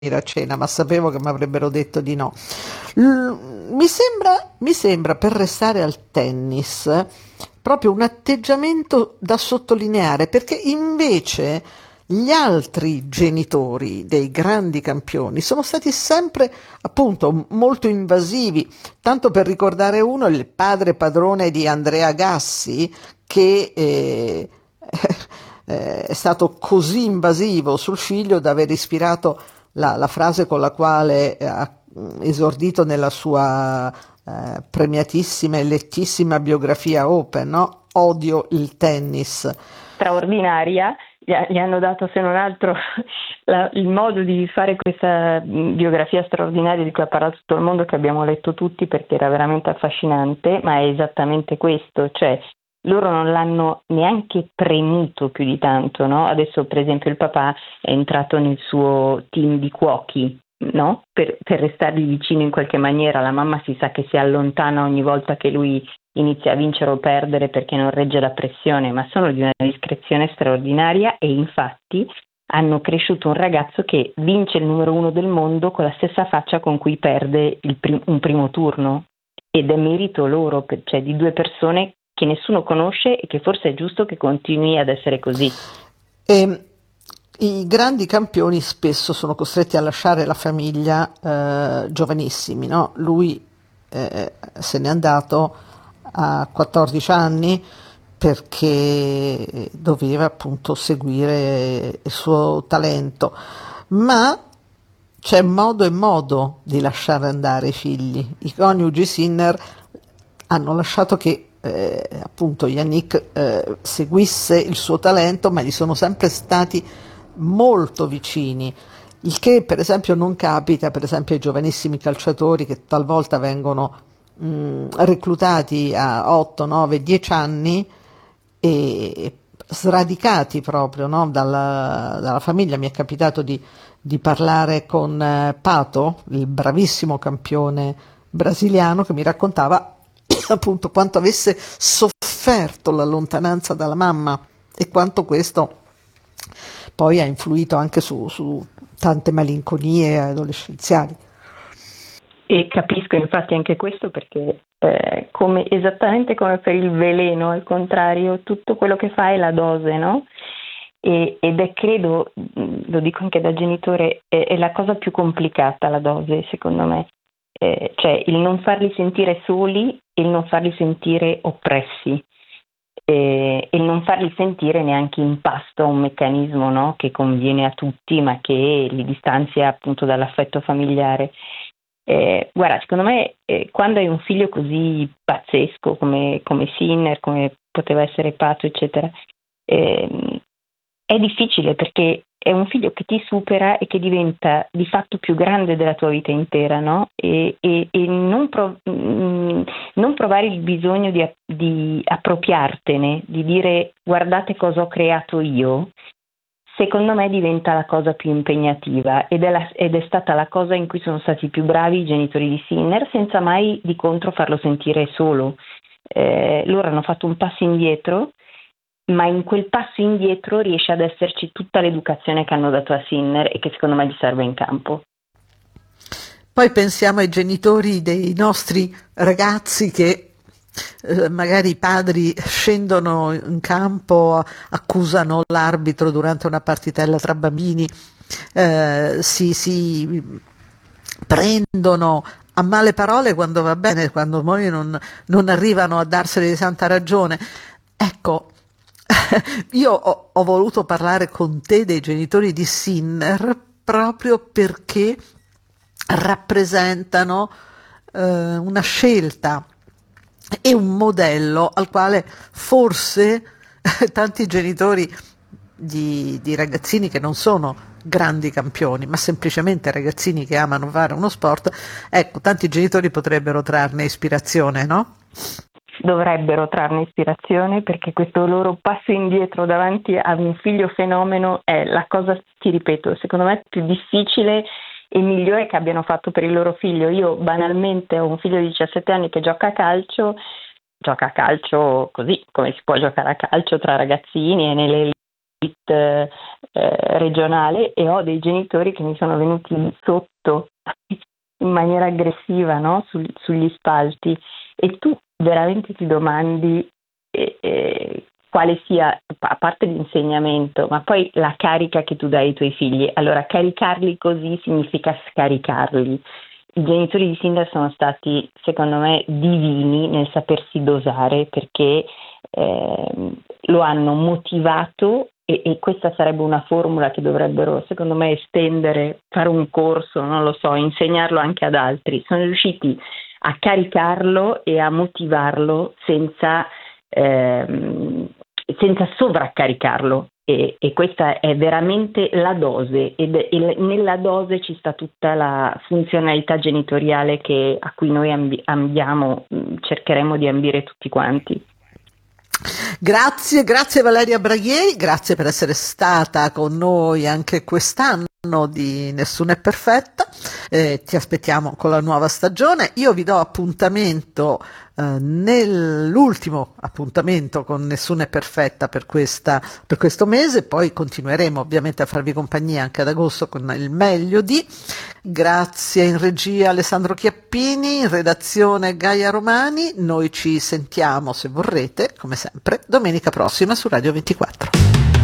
a cena, ma sapevo che mi avrebbero detto di no. Mi sembra, per restare al tennis, proprio un atteggiamento da sottolineare, perché invece gli altri genitori dei grandi campioni sono stati sempre appunto molto invasivi, tanto per ricordare uno, il padre padrone di Andrea Gassi, che è stato così invasivo sul figlio da aver ispirato la frase con la quale ha esordito nella sua premiatissima e lettissima biografia Open, no? Odio il tennis. Straordinaria, gli hanno dato se non altro il modo di fare questa biografia straordinaria di cui ha parlato tutto il mondo, che abbiamo letto tutti perché era veramente affascinante, ma è esattamente questo, cioè loro non l'hanno neanche premuto più di tanto, no? Adesso per esempio il papà è entrato nel suo team di cuochi, no? Per restargli vicino in qualche maniera, la mamma si sa che si allontana ogni volta che lui inizia a vincere o perdere perché non regge la pressione, ma sono di una discrezione straordinaria e infatti hanno cresciuto un ragazzo che vince il numero uno del mondo con la stessa faccia con cui perde un primo turno, ed è merito loro, cioè di due persone che nessuno conosce e che forse è giusto che continui ad essere così. E i grandi campioni spesso sono costretti a lasciare la famiglia giovanissimi, no? Lui se n'è andato a 14 anni perché doveva appunto seguire il suo talento, ma c'è modo e modo di lasciare andare i figli. I coniugi Sinner hanno lasciato che appunto Yannick seguisse il suo talento, ma gli sono sempre stati molto vicini. Il che per esempio non capita per esempio ai giovanissimi calciatori che talvolta vengono reclutati a 8, 9, 10 anni e sradicati proprio, no, dalla famiglia. Mi è capitato di parlare con Pato, il bravissimo campione brasiliano, che mi raccontava appunto quanto avesse sofferto la lontananza dalla mamma e quanto questo poi ha influito anche su tante malinconie adolescenziali. E capisco infatti anche questo perché esattamente come per il veleno, al contrario, tutto quello che fa è la dose, no? Ed è, credo, lo dico anche da genitore, è la cosa più complicata la dose, secondo me. Cioè il non farli sentire soli e il non farli sentire oppressi e il non farli sentire neanche in pasto a un meccanismo, no? Che conviene a tutti ma che li distanzia appunto dall'affetto familiare. Guarda, secondo me quando hai un figlio così pazzesco come Sinner, come poteva essere Pato, eccetera, ehm, è difficile perché è un figlio che ti supera e che diventa di fatto più grande della tua vita intera, no? E non provare il bisogno di appropriartene, di dire guardate cosa ho creato io, secondo me diventa la cosa più impegnativa ed è stata la cosa in cui sono stati più bravi i genitori di Sinner senza mai di contro farlo sentire solo. Loro hanno fatto un passo indietro, ma in quel passo indietro riesce ad esserci tutta l'educazione che hanno dato a Sinner e che secondo me gli serve in campo. Poi pensiamo ai genitori dei nostri ragazzi che magari i padri scendono in campo, accusano l'arbitro durante una partitella tra bambini, si prendono a male parole quando va bene, quando poi non arrivano a darsene di santa ragione. Ecco, io ho voluto parlare con te dei genitori di Sinner proprio perché rappresentano una scelta e un modello al quale forse tanti genitori di ragazzini che non sono grandi campioni, ma semplicemente ragazzini che amano fare uno sport, ecco, tanti genitori potrebbero trarne ispirazione, no? Dovrebbero trarne ispirazione perché questo loro passo indietro davanti a un figlio fenomeno è la cosa, ti ripeto, secondo me più difficile e migliore che abbiano fatto per il loro figlio. Io banalmente ho un figlio di 17 anni che gioca a calcio così come si può giocare a calcio tra ragazzini e nelle regionale, e ho dei genitori che mi sono venuti sotto in maniera aggressiva, no? Sugli spalti, e tu veramente ti domandi quale sia, a parte l'insegnamento, ma poi la carica che tu dai ai tuoi figli. Allora, caricarli così significa scaricarli. I genitori di Sindar sono stati, secondo me, divini nel sapersi dosare, perché lo hanno motivato, e questa sarebbe una formula che dovrebbero, secondo me, estendere, fare un corso, non lo so, insegnarlo anche ad altri. Sono riusciti a caricarlo e a motivarlo senza sovraccaricarlo, e questa è veramente la dose, e nella dose ci sta tutta la funzionalità genitoriale a cui noi cercheremo di ambire tutti quanti. Grazie Valeria Braghieri, grazie per essere stata con noi anche quest'anno di Nessuna è perfetta. Ti aspettiamo con la nuova stagione. Io vi do appuntamento nell'ultimo appuntamento con Nessuna è perfetta per questo mese, poi continueremo ovviamente a farvi compagnia anche ad agosto con il meglio di. Grazie in regia Alessandro Chiappini, in redazione Gaia Romani. Noi ci sentiamo, se vorrete, come sempre, domenica prossima su Radio 24.